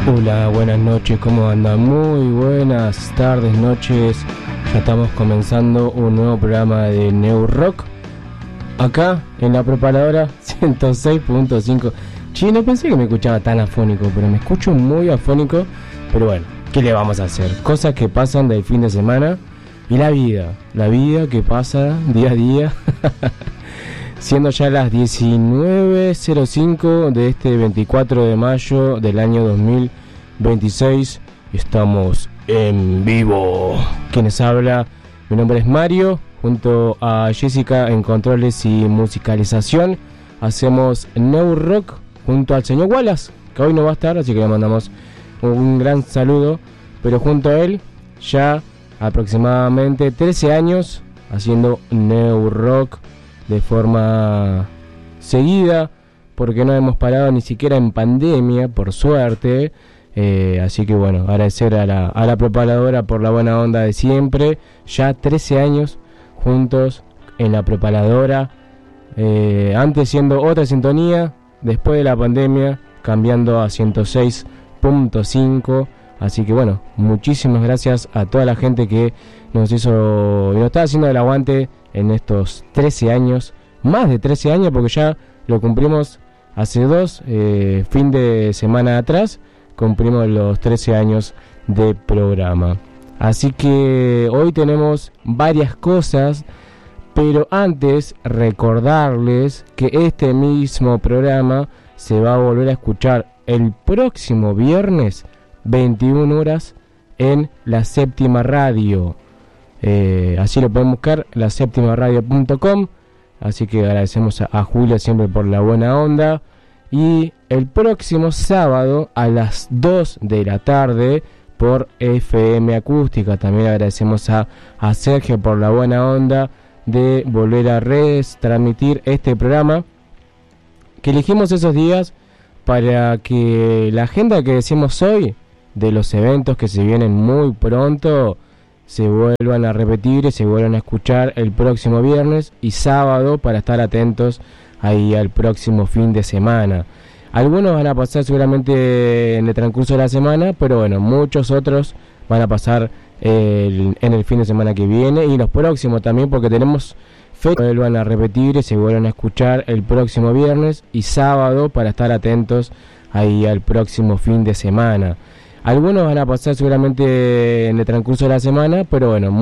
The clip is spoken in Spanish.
Hola, buenas noches, ¿cómo andan? Muy buenas tardes, noches. Ya estamos comenzando un nuevo programa de New Rock acá en la preparadora 106.5. No pensé que me escuchaba tan afónico, pero me escucho muy afónico. Pero bueno, ¿qué le vamos a hacer? Cosas que pasan del fin de semana y la vida que pasa día a día. Siendo ya las 19:05 de este 24 de mayo del año 2026, estamos en vivo. Quienes habla, mi nombre es Mario, junto a Jessica en controles y musicalización. Hacemos New Rock junto al señor Wallace, que hoy no va a estar, así que le mandamos un gran saludo. Pero junto a él, ya aproximadamente 13 años haciendo New Rock de forma seguida, porque no hemos parado ni siquiera en pandemia, por suerte. Así que bueno, agradecer a la preparadora por la buena onda de siempre. Ya 13 años juntos en la preparadora, antes siendo otra sintonía, después de la pandemia cambiando a 106.5. Así que bueno, muchísimas gracias a toda la gente que nos hizo y nos está haciendo el aguante en estos 13 años, más de 13 años, porque ya lo cumplimos hace dos fin de semana atrás, cumplimos los 13 años de programa. Así que hoy tenemos varias cosas, pero antes recordarles que este mismo programa se va a volver a escuchar el próximo viernes 21 horas en La Séptima Radio. Así lo pueden buscar, laseptimaradio.com. Así que agradecemos a Julia siempre por la buena onda. Y el próximo sábado a las 2 de la tarde por FM Acústica. También agradecemos a Sergio por la buena onda de volver a transmitir este programa, que elegimos esos días para que la agenda que decimos hoy de los eventos que se vienen muy pronto se vuelvan a repetir y se vuelvan a escuchar el próximo viernes y sábado, para estar atentos ahí al próximo fin de semana. Algunos van a pasar seguramente en el transcurso de la semana, pero bueno, muchos otros van a pasar en el fin de semana que viene y los próximos también, porque tenemos fechas que se vuelvan a repetir y se vuelvan a escuchar el próximo viernes y sábado, para estar atentos ahí al próximo fin de semana. Algunos van a pasar seguramente en el transcurso de la semana, pero bueno,